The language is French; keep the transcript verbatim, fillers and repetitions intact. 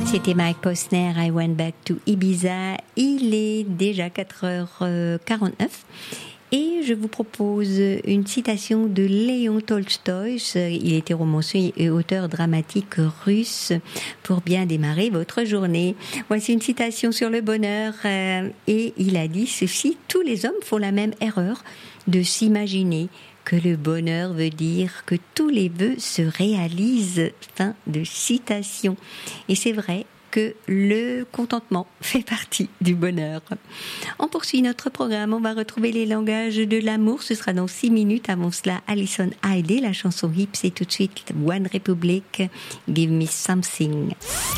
C'était Mike Posner, I Went Back to Ibiza. Il est déjà quatre heures quarante-neuf. Et je vous propose une citation de Léon Tolstoï. Il était romancier et auteur dramatique russe pour bien démarrer votre journée. Voici une citation sur le bonheur. Et il a dit ceci: tous les hommes font la même erreur de s'imaginer que le bonheur veut dire que tous les vœux se réalisent. Fin de citation. Et c'est vrai que le contentement fait partie du bonheur. On poursuit notre programme, on va retrouver les langages de l'amour, ce sera dans six minutes. Avant cela, Alison Hallyday, la chanson Hips, et tout de suite One Republic, Give Me Something.